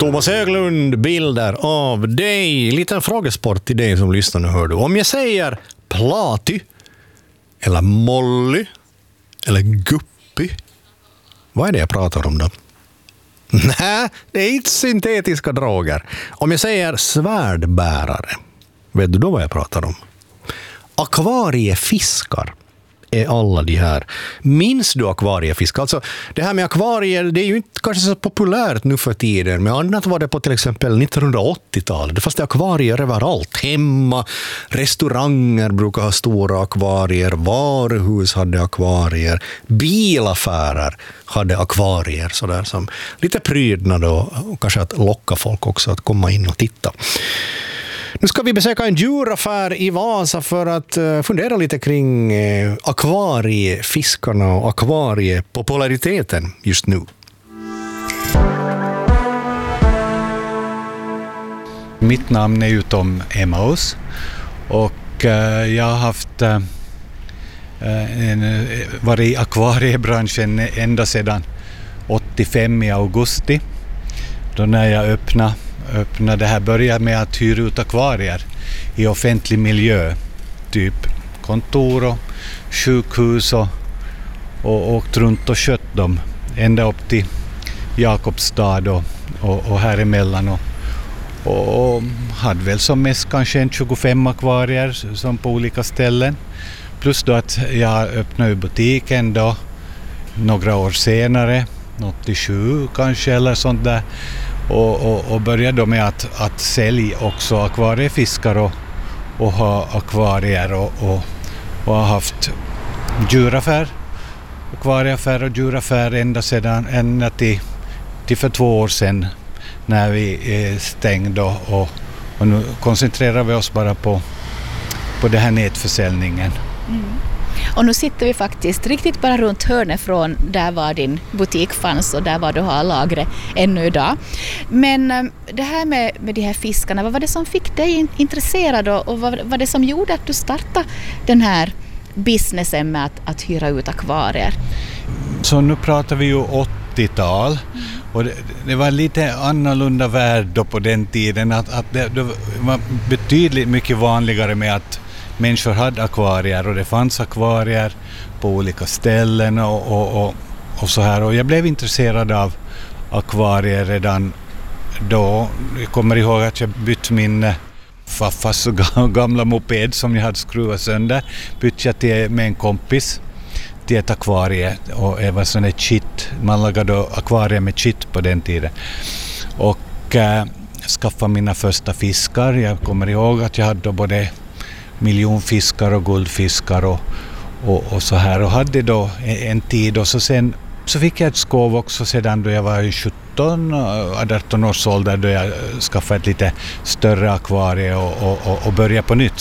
Thomas Höglund, bilder av dig. Liten frågesport till dig som lyssnar nu, hör du. Om jag säger platy eller molly eller guppy, vad är det jag pratar om då? Nej, det är inte syntetiska droger. Om jag säger svärdbärare, vet du då vad jag pratar om? Akvariefiskar är alla de här. Minns du akvariefiskar? Alltså, det här med akvarier, det är ju inte kanske så populärt nu för tiden, men annat var det på till exempel 1980-talet. Det fanns det akvarier överallt. Hemma, restauranger brukar ha stora akvarier, varuhus hade akvarier, bilaffärer hade akvarier, sådär som lite prydnad och kanske att locka folk också att komma in och titta. Nu ska vi besöka en djuraffär i Vasa för att fundera lite kring akvariefiskarna och akvariepopulariteten just nu. Mitt namn är ju Tom Emmaus och jag har haft varit i akvariebranschen ända sedan 85 i augusti, då när jag öppnade det här, började med att hyra ut akvarier i offentlig miljö, typ kontor och sjukhus, och åkt runt och skött dem ända upp till Jakobstad och här emellan, och hade väl som mest kanske 25 akvarier som på olika ställen, plus då att jag öppnade butiken då några år senare, 87 kanske eller sånt där. Och började då med att sälja också akvariefiskar och ha akvarier och har haft djuraffär, akvarieaffär och djuraffär ända till för 2 år sedan när vi stängde, och nu koncentrerar vi oss bara på det här nätförsäljningen. Mm. Och nu sitter vi faktiskt riktigt bara runt hörnet från där var din butik fanns och där var du har lagret ännu idag. Men det här med de här fiskarna, vad var det som fick dig intresserad och vad var det som gjorde att du startade den här businessen med att hyra ut akvarier? Så nu pratar vi ju 80-tal. Och det var lite annorlunda värld då på den tiden, att det var betydligt mycket vanligare med att människor hade akvarier, och det fanns akvarier på olika ställen och så här. Och jag blev intresserad av akvarier redan då. Jag kommer ihåg att jag bytte min farfars gamla moped som jag hade skruvat sönder. Bytte jag med en kompis till ett akvarie, och det var sån ett chit. Man lagade då akvarier med chit på den tiden. Och skaffade mina första fiskar. Jag kommer ihåg att jag hade då både miljonfiskar och guldfiskar och så här, och hade då en tid, och så fick jag ett skov också sedan då jag var 17-18 års ålder, då jag skaffade ett lite större akvarie och började på nytt.